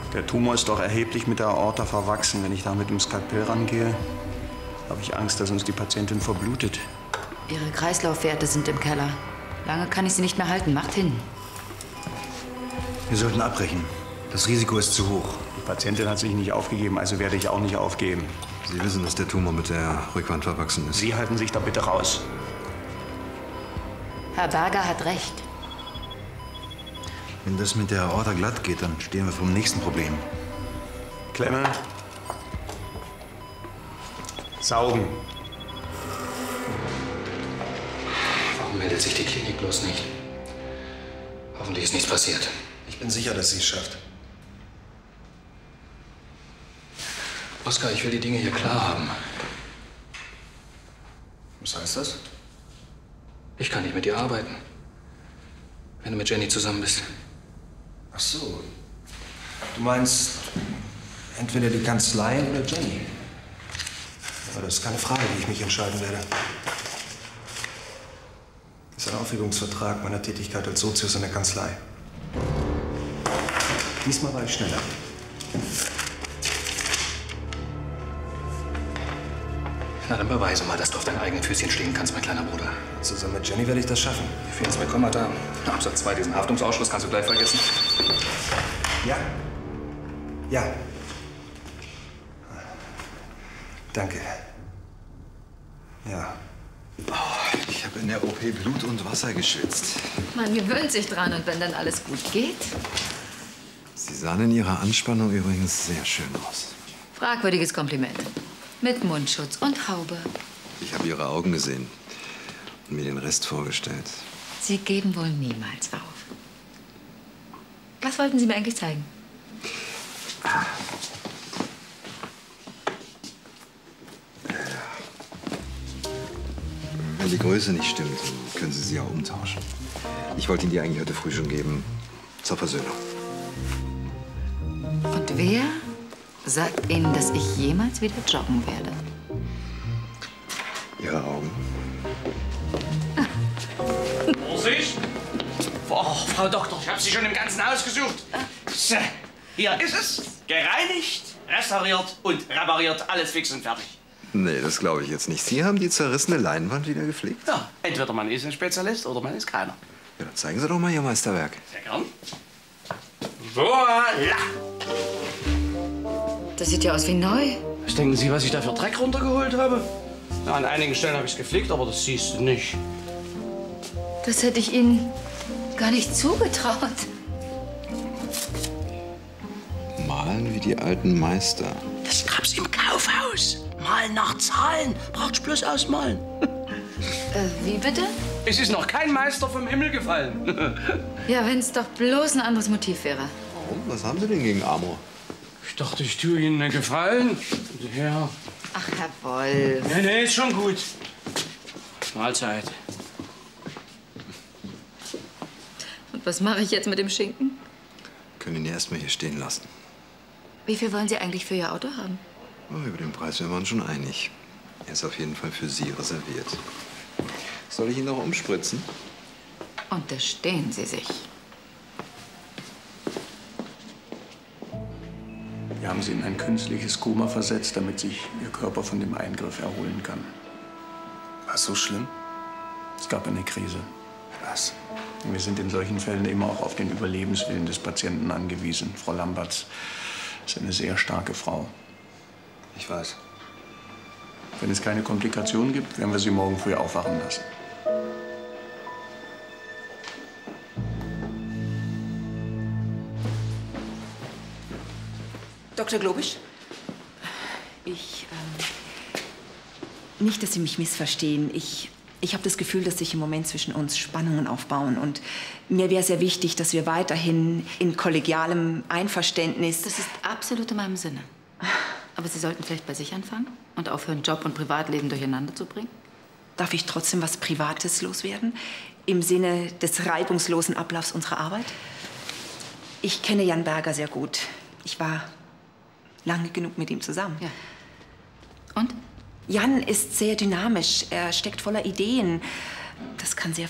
Der Tumor ist doch erheblich mit der Aorta verwachsen. Wenn ich da mit dem Skalpell rangehe, habe ich Angst, dass uns die Patientin verblutet. Ihre Kreislaufwerte sind im Keller. Lange kann ich sie nicht mehr halten. Macht hin. Wir sollten abbrechen. Das Risiko ist zu hoch. Die Patientin hat sich nicht aufgegeben, also werde ich auch nicht aufgeben. Sie wissen, dass der Tumor mit der Rückwand verwachsen ist. Sie halten sich da bitte raus. Herr Berger hat recht. Wenn das mit der Aorta glatt geht, dann stehen wir vor dem nächsten Problem. Klemme. Saugen. Warum meldet sich die Klinik bloß nicht? Hoffentlich ist nichts passiert. Ich bin sicher, dass sie es schafft. Oskar, ich will die Dinge hier klar haben. Was heißt das? Ich kann nicht mit dir arbeiten, wenn du mit Jenny zusammen bist. Ach so. Du meinst entweder die Kanzlei oder Jenny? Aber das ist keine Frage, wie ich mich entscheiden werde. Das ist ein Aufhebungsvertrag meiner Tätigkeit als Sozius in der Kanzlei. Diesmal war ich schneller. Na, dann beweise mal, dass du auf deinen eigenen Füßchen stehen kannst, mein kleiner Bruder. Zusammen mit Jenny werde ich das schaffen. Wir fehlen 2 Kommata. Absatz 2, diesen Haftungsausschluss kannst du gleich vergessen. Ja? Ja. Danke. Ja. Ich habe in der OP Blut und Wasser geschwitzt. Man gewöhnt sich dran und wenn dann alles gut geht. Sie sahen in Ihrer Anspannung übrigens sehr schön aus. Fragwürdiges Kompliment. Mit Mundschutz und Haube. Ich habe Ihre Augen gesehen und mir den Rest vorgestellt. Sie geben wohl niemals auf. Was wollten Sie mir eigentlich zeigen? Wenn die Größe nicht stimmt, dann können Sie sie auch umtauschen. Ich wollte Ihnen die eigentlich heute früh schon geben, zur Versöhnung. Und wer sagt Ihnen, dass ich jemals wieder joggen werde? Ihre Augen. Vorsicht! Oh, Frau Doktor, ich habe Sie schon im ganzen Haus gesucht. So, hier ist es. Gereinigt, restauriert und repariert. Alles fix und fertig. Nee, das glaube ich jetzt nicht. Sie haben die zerrissene Leinwand wieder gepflegt? Ja, entweder man ist ein Spezialist oder man ist keiner. Ja, dann zeigen Sie doch mal Ihr Meisterwerk. Sehr gern. Voilà! Das sieht ja aus wie neu. Was denken Sie, was ich da für Dreck runtergeholt habe? Ja, an einigen Stellen habe ich es geflickt, aber das siehst du nicht. Das hätte ich Ihnen gar nicht zugetraut. Malen wie die alten Meister. Das gab's im Kaufhaus. Malen nach Zahlen. Braucht's bloß ausmalen. Wie bitte? Es ist noch kein Meister vom Himmel gefallen. Ja, wenn es doch bloß ein anderes Motiv wäre. Warum? Was haben Sie denn gegen Amor? Ich dachte, ich tue Ihnen einen Gefallen. Ja. Ach, Herr Wolf. Nee, ist schon gut. Mahlzeit. Und was mache ich jetzt mit dem Schinken? Können ihn erst mal hier stehen lassen. Wie viel wollen Sie eigentlich für Ihr Auto haben? Oh, über den Preis wären wir uns schon einig. Er ist auf jeden Fall für Sie reserviert. Soll ich ihn noch umspritzen? Unterstehen Sie sich. Wir haben sie in ein künstliches Koma versetzt, damit sich ihr Körper von dem Eingriff erholen kann. War es so schlimm? Es gab eine Krise. Was? Wir sind in solchen Fällen immer auch auf den Überlebenswillen des Patienten angewiesen. Frau Lamberts ist eine sehr starke Frau. Ich weiß. Wenn es keine Komplikationen gibt, werden wir sie morgen früh aufwachen lassen. Dr. Globisch? Nicht, dass Sie mich missverstehen. Ich habe das Gefühl, dass sich im Moment zwischen uns Spannungen aufbauen. Und mir wäre sehr wichtig, dass wir weiterhin in kollegialem Einverständnis... Das ist absolut in meinem Sinne. Aber Sie sollten vielleicht bei sich anfangen und aufhören, Job und Privatleben durcheinander zu bringen. Darf ich trotzdem was Privates loswerden? Im Sinne des reibungslosen Ablaufs unserer Arbeit? Ich kenne Jan Berger sehr gut. Ich war lange genug mit ihm zusammen. Ja. Und? Jan ist sehr dynamisch. Er steckt voller Ideen. Das kann sehr